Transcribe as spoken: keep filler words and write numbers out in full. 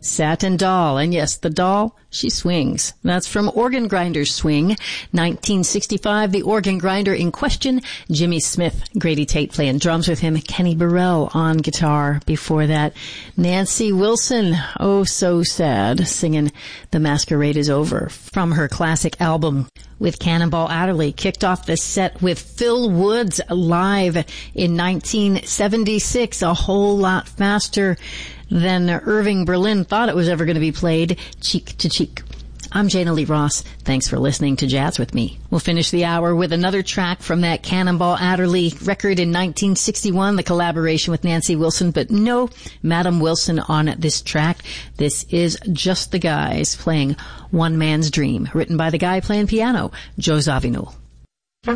Satin Doll. And yes, the doll, she swings. That's from Organ Grinder's Swing, nineteen sixty-five. The organ grinder in question, Jimmy Smith. Grady Tate playing drums with him. Kenny Burrell on guitar. Before that, Nancy Wilson, oh so sad, singing The Masquerade Is Over from her classic album with Cannonball Adderley. Kicked off the set with Phil Woods live in nineteen seventy-six, a whole lot faster than Irving Berlin thought it was ever going to be played, Cheek to Cheek. I'm Jana Lee Ross. Thanks for listening to Jazz with me. We'll finish the hour with another track from that Cannonball Adderley record in nineteen sixty-one, the collaboration with Nancy Wilson, but no Madam Wilson on this track. This is Just the Guys playing One Man's Dream, written by the guy playing piano, Joe Zawinul.